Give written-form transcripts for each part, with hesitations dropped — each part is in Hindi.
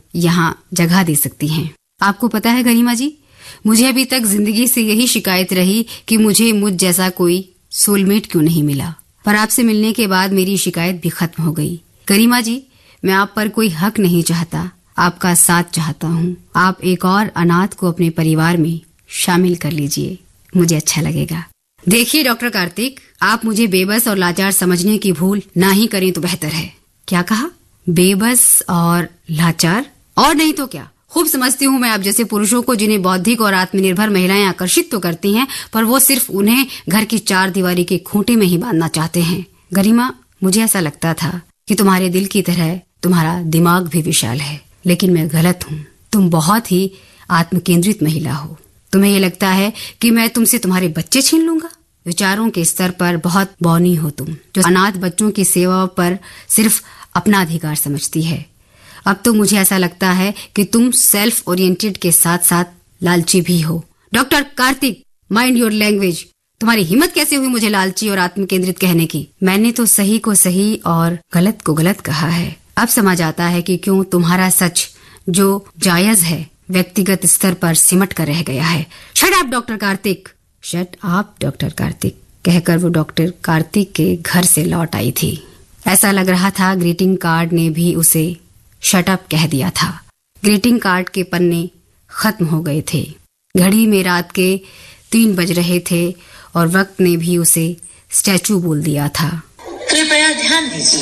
यहाँ जगह दे सकती हैं। आपको पता है गरिमा जी, मुझे अभी तक जिंदगी से यही शिकायत रही कि मुझे मुझ जैसा कोई सोलमेट क्यों नहीं मिला, पर आपसे मिलने के बाद मेरी शिकायत भी खत्म हो गई। गरिमा जी, मैं आप पर कोई हक नहीं चाहता, आपका साथ चाहता हूँ। आप एक और अनाथ को अपने परिवार में शामिल कर लीजिए, मुझे अच्छा लगेगा। देखिए डॉक्टर कार्तिक, आप मुझे बेबस और लाचार समझने की भूल ना ही करें तो बेहतर है। क्या कहा? बेबस और लाचार? और नहीं तो क्या। खूब समझती हूँ मैं आप जैसे पुरुषों को, जिन्हें बौद्धिक और आत्मनिर्भर महिलाएं आकर्षित तो करती हैं, पर वो सिर्फ उन्हें घर की चार दीवारी के खूंटे में ही बांधना चाहते हैं। गरिमा, मुझे ऐसा लगता था कि तुम्हारे दिल की तरह तुम्हारा दिमाग भी विशाल है, लेकिन मैं गलत हूँ। तुम बहुत ही आत्मकेंद्रित महिला हो। तुम्हें ये लगता है कि मैं तुमसे तुम्हारे बच्चे छीन लूंगा। विचारों के स्तर पर बहुत बौनी हो तुम, जो अनाथ बच्चों की सेवा पर सिर्फ अपना अधिकार समझती है। अब तो मुझे ऐसा लगता है कि तुम सेल्फ ओरिएंटेड के साथ साथ लालची भी हो। Doctor Kartik, mind your language. तुम्हारी हिम्मत कैसे हुई मुझे लालची और आत्मकेंद्रित कहने की? मैंने तो सही को सही और गलत को गलत कहा है। अब समझ आता है कि क्यों तुम्हारा सच जो जायज है व्यक्तिगत स्तर पर सिमट कर रह गया है। Shut up doctor Kartik. Shut up doctor Kartik कहकर वो डॉक्टर कार्तिक के घर से लौट आई थी। ऐसा लग रहा था ग्रीटिंग कार्ड ने भी उसे शट अप कह दिया था। ग्रीटिंग कार्ड के पन्ने खत्म हो गए थे। घड़ी में रात के 3 बज रहे थे और वक्त ने भी उसे स्टैचू बोल दिया था। कृपया ध्यान दीजिए,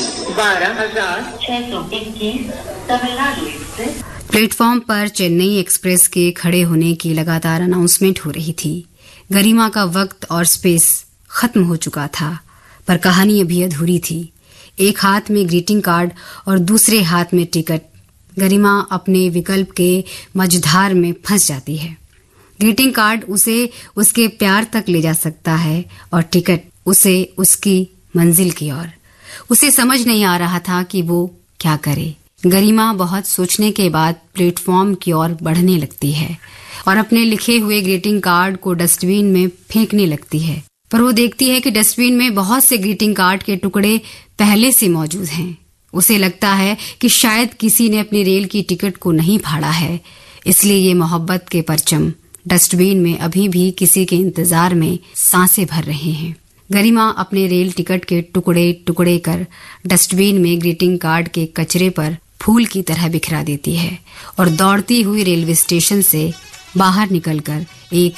12,621 तमिलनाडु एक्सप्रेस। प्लेटफॉर्म पर चेन्नई एक्सप्रेस के खड़े होने की लगातार अनाउंसमेंट हो रही थी। गरिमा का वक्त और स्पेस खत्म हो चुका था, पर कहानी अभी अधूरी थी। एक हाथ में ग्रीटिंग कार्ड और दूसरे हाथ में टिकट। गरिमा अपने विकल्प के मझधार में फंस जाती है। ग्रीटिंग कार्ड उसे उसके प्यार तक ले जा सकता है और टिकट उसे उसकी मंजिल की ओर। उसे समझ नहीं आ रहा था कि वो क्या करे। गरिमा बहुत सोचने के बाद प्लेटफॉर्म की ओर बढ़ने लगती है और अपने लिखे हुए ग्रीटिंग कार्ड को डस्टबिन में फेंकने लगती है, पर वो देखती है कि डस्टबिन में बहुत से ग्रीटिंग कार्ड के टुकड़े पहले से मौजूद हैं। उसे लगता है कि शायद किसी ने अपनी रेल की टिकट को नहीं फाड़ा है, इसलिए ये मोहब्बत के परचम डस्टबिन में अभी भी किसी के इंतजार में सांसें भर रहे हैं। गरिमा अपने रेल टिकट के टुकड़े टुकड़े कर डस्टबिन में ग्रीटिंग कार्ड के कचरे पर फूल की तरह बिखरा देती है और दौड़ती हुई रेलवे स्टेशन से बाहर निकलकर एक